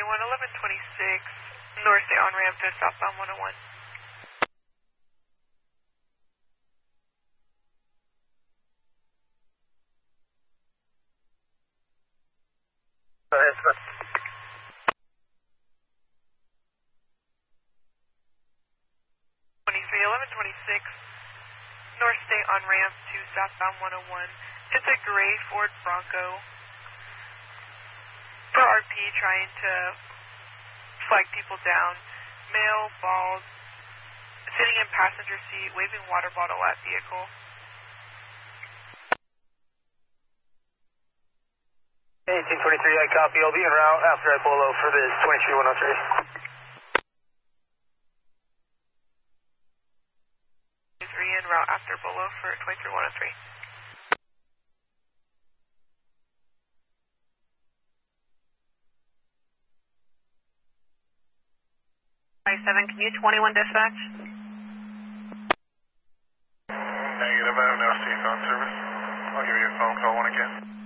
1126, north stay on ramp to southbound 101. Go ahead, sir. 1126, north stay on ramp to southbound 101. It's a gray Ford Bronco. For RP trying to flag people down. Male, bald, sitting in passenger seat, waving water bottle at vehicle. 1823, I copy. I'll be en route after I pull over for this 23103. 3 en route after Bolo for 23103. Can you 21 dispatch? Negative, I have no seats on service. I'll give you a phone call when I can.